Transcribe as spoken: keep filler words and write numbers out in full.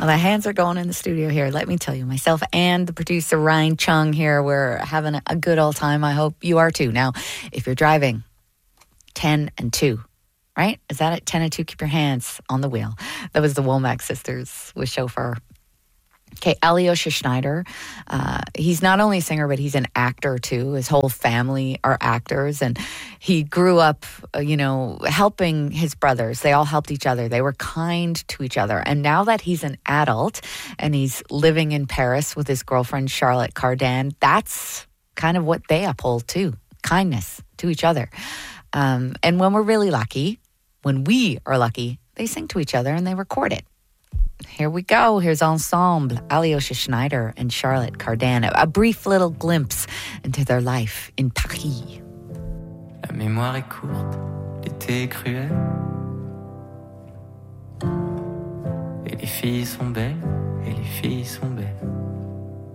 Well, the hands are going in the studio here. Let me tell you, myself and the producer, Ryan Chung, here, we're having a good old time. I hope you are too. Now, if you're driving, ten and two, right? Is that it? ten and two, keep your hands on the wheel. That was the Womack sisters with Chauffeur. Okay, Alyosha Schneider, uh, he's not only a singer, but he's an actor too. His whole family are actors, and he grew up, uh, you know, helping his brothers. They all helped each other. They were kind to each other. And now that he's an adult and he's living in Paris with his girlfriend, Charlotte Cardin, that's kind of what they uphold too, kindness to each other. Um, and when we're really lucky, when we are lucky, they sing to each other and they record it. Here we go. Here's Ensemble, Alyosha Schneider and Charlotte Cardin. A brief little glimpse into their life in Paris. La mémoire est courte, l'été est cruel. Et les filles sont belles, et les filles sont belles.